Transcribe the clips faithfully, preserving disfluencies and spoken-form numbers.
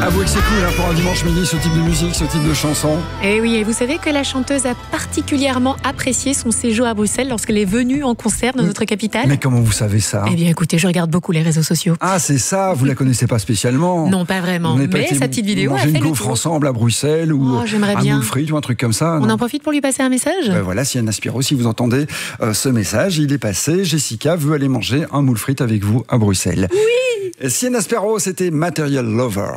Avouez que c'est cool hein, pour un dimanche midi, ce type de musique, ce type de chanson. Et oui, et vous savez que la chanteuse a particulièrement apprécié son séjour à Bruxelles lorsqu'elle est venue en concert dans notre capitale. Mais comment vous savez ça? Eh bien écoutez, je regarde beaucoup les réseaux sociaux. Ah c'est ça, vous la connaissez pas spécialement? Non, pas vraiment, mais pas sa petite vidéo a manger fait une le gaufre tour. ensemble à Bruxelles ou Oh, j'aimerais un bien. moule frites ou un truc comme ça? On non en profite pour lui passer un message. Ben voilà, si Yann Aspiro, si vous entendez euh, ce message, il est passé. Jessica veut aller manger un moule frites avec vous à Bruxelles. Oui. Et si Yann Aspiro, c'était Material Lover.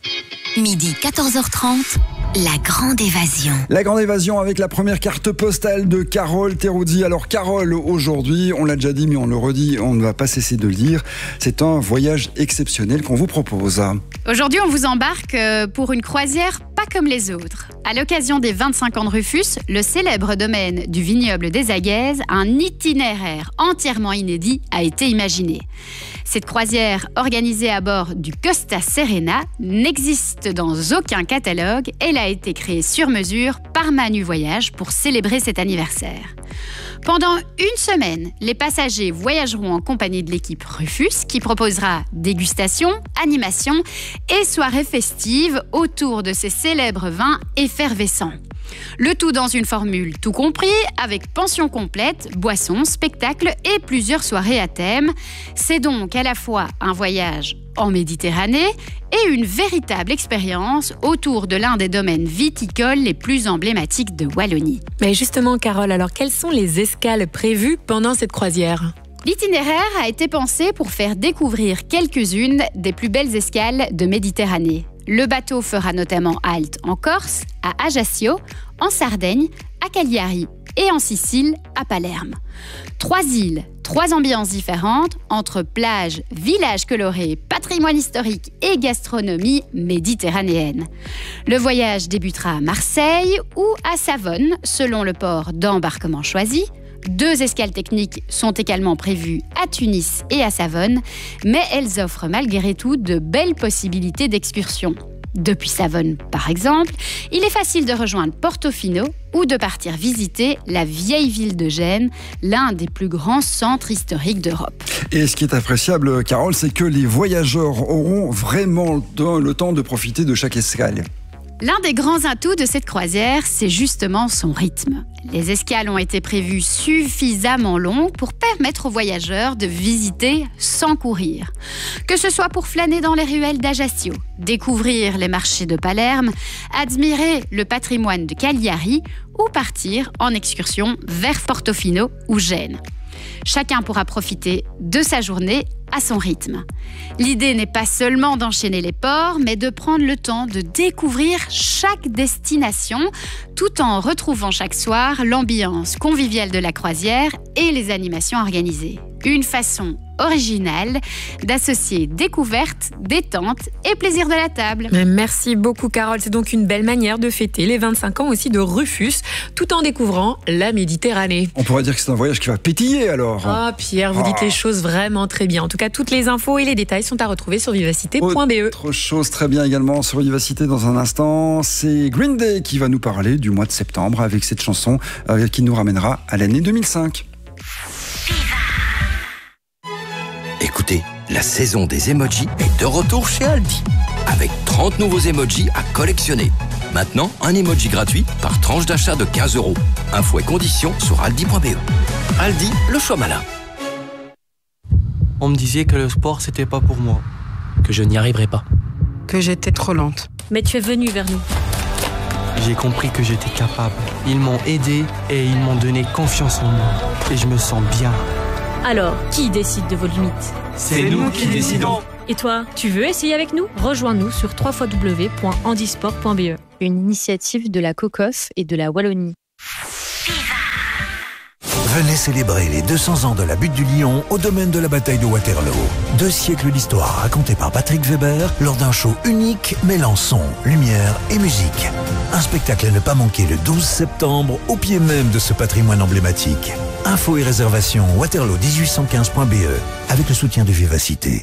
Midi quatorze heures trente, la grande évasion. La grande évasion avec la première carte postale de Carole Teruzzi. Alors Carole, aujourd'hui, on l'a déjà dit mais on le redit, on ne va pas cesser de le dire, c'est un voyage exceptionnel qu'on vous propose. Aujourd'hui, on vous embarque pour une croisière pas comme les autres. À l'occasion des vingt-cinq ans de Rufus, le célèbre domaine du vignoble des Aguaises, un itinéraire entièrement inédit a été imaginé. Cette croisière, organisée à bord du Costa Serena, n'existe dans aucun catalogue. Elle a été créée sur mesure par Manu Voyage pour célébrer cet anniversaire. Pendant une semaine, les passagers voyageront en compagnie de l'équipe Rufus qui proposera dégustation, animation et soirées festives autour de ces célèbres vins effervescents. Le tout dans une formule tout compris, avec pension complète, boissons, spectacles et plusieurs soirées à thème. C'est donc à la fois un voyage en Méditerranée et une véritable expérience autour de l'un des domaines viticoles les plus emblématiques de Wallonie. Mais justement, Carole, alors quelles sont les escales prévues pendant cette croisière ? L'itinéraire a été pensé pour faire découvrir quelques-unes des plus belles escales de Méditerranée. Le bateau fera notamment halte en Corse, à Ajaccio, en Sardaigne, à Cagliari et en Sicile, à Palerme. Trois îles, trois ambiances différentes entre plage, village coloré, patrimoine historique et gastronomie méditerranéenne. Le voyage débutera à Marseille ou à Savone, selon le port d'embarquement choisi. Deux escales techniques sont également prévues à Tunis et à Savone, mais elles offrent malgré tout de belles possibilités d'excursion. Depuis Savone, par exemple, il est facile de rejoindre Portofino ou de partir visiter la vieille ville de Gênes, l'un des plus grands centres historiques d'Europe. Et ce qui est appréciable, Carole, c'est que les voyageurs auront vraiment le temps de profiter de chaque escale. L'un des grands atouts de cette croisière, c'est justement son rythme. Les escales ont été prévues suffisamment longues pour permettre aux voyageurs de visiter sans courir. Que ce soit pour flâner dans les ruelles d'Ajaccio, découvrir les marchés de Palerme, admirer le patrimoine de Cagliari ou partir en excursion vers Portofino ou Gênes. Chacun pourra profiter de sa journée à son rythme. L'idée n'est pas seulement d'enchaîner les ports, mais de prendre le temps de découvrir chaque destination, tout en retrouvant chaque soir l'ambiance conviviale de la croisière et les animations organisées. Une façon originale d'associer découverte, détente et plaisir de la table. Merci beaucoup Carole, c'est donc une belle manière de fêter les vingt-cinq ans aussi de Rufus, tout en découvrant la Méditerranée. On pourrait dire que c'est un voyage qui va pétiller alors. Oh Pierre, vous dites Oh. les choses vraiment très bien. En tout cas, toutes les infos et les détails sont à retrouver sur vivacité point b e. Autre chose très bien également sur Vivacité dans un instant, c'est Green Day qui va nous parler du mois de septembre avec cette chanson euh, qui nous ramènera à l'année deux mille cinq. Écoutez, la saison des emojis est de retour chez Aldi. Avec trente nouveaux emojis à collectionner. Maintenant, un emoji gratuit par tranche d'achat de quinze euros. Infos et conditions sur aldi point b e. Aldi, le choix malin. On me disait que le sport, c'était pas pour moi. Que je n'y arriverais pas. Que j'étais trop lente. Mais tu es venu vers nous. J'ai compris que j'étais capable. Ils m'ont aidé et ils m'ont donné confiance en moi. Et je me sens bien. Alors, qui décide de vos limites ? C'est nous qui décidons. Et toi, tu veux essayer avec nous ? Rejoins-nous sur w w w point handisport point b e. Une initiative de la COCOF et de la Wallonie. Venez célébrer les deux cents ans de la butte du Lion au domaine de la bataille de Waterloo. Deux siècles d'histoire racontés par Patrick Weber lors d'un show unique mêlant son, lumière et musique. Un spectacle à ne pas manquer le douze septembre au pied même de ce patrimoine emblématique. Infos et réservations waterloo dix-huit cent quinze point b e avec le soutien de Vivacité.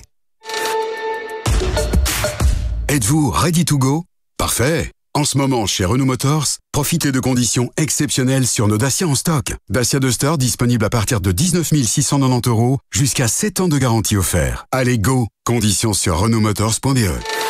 Êtes-vous ready to go? Parfait! En ce moment, chez Renault Motors, profitez de conditions exceptionnelles sur nos Dacia en stock. Dacia Duster disponible à partir de dix-neuf mille six cent quatre-vingt-dix euros, jusqu'à sept ans de garantie offert. Allez, go! Conditions sur renault motors point b e.